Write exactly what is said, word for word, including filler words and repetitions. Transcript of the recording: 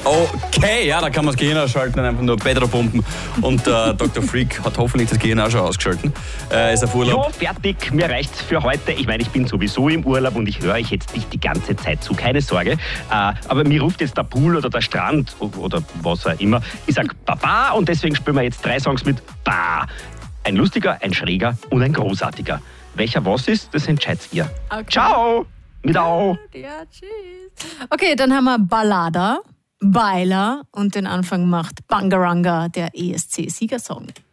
Okay, ja, da kann man das Gehirn ausschalten und einfach nur Pedro pumpen. Und äh, Doktor Freak hat hoffentlich das Gehirn auch schon ausgeschalten. Äh, ist auf Urlaub. So, fertig. Mir reicht's für heute. Ich meine, ich bin sowieso im Urlaub und ich höre euch jetzt nicht die ganze Zeit zu. Keine Sorge. Äh, aber mir ruft jetzt der Pool oder der Strand oder was auch immer. Ich sag Baba und deswegen spielen wir jetzt drei Songs mit Ba. Ein lustiger, ein schräger und ein großartiger. Welcher was ist, das entscheidet ihr. Okay. Ciao. Mit Au. Ja, tschüss. Okay, dann haben wir Ballada, Beiler und den Anfang macht Bangaranga, der E S C-Siegersong.